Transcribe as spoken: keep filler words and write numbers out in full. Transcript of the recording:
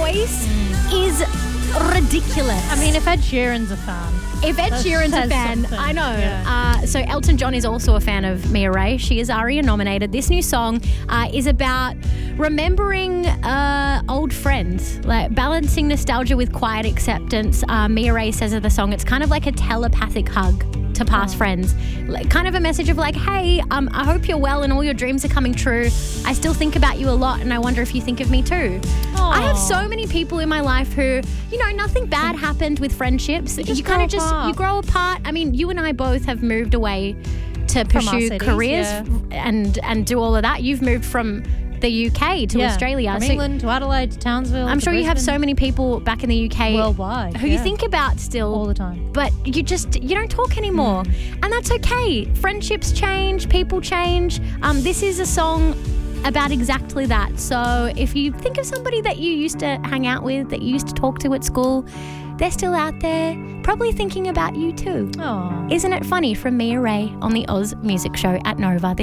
voice mm. is ridiculous. I mean, if Ed Sheeran's a fan. If Ed Sheeran's a fan, something. I know. Yeah. Uh, so Elton John is also a fan of Mia Ray. She is ARIA nominated. This new song uh, is about remembering uh, old friends, like balancing nostalgia with quiet acceptance. Uh, Mia Ray says of the song, it's kind of like a telepathic hug to past oh. friends. Like, kind of a message of like, hey, um, I hope you're well and all your dreams are coming true. I still think about you a lot and I wonder if you think of me too. Oh. I have so many people in my life who, you know, nothing bad happened with friendships. You, you kind of just, you grow apart. I mean, you and I both have moved away to pursue cities, careers yeah. and, and do all of that. You've moved from the U K to yeah, Australia. From so England to Adelaide to Townsville. I'm to sure Brisbane. You have so many people back in the U K worldwide who yeah. you think about still all the time. But you just you don't talk anymore. Mm. And that's okay. Friendships change, people change. Um, this is a song about exactly that. So if you think of somebody that you used to hang out with, that you used to talk to at school, they're still out there, probably thinking about you too. Aww. Isn't it funny? From Mia Ray on the Oz Music Show at Nova.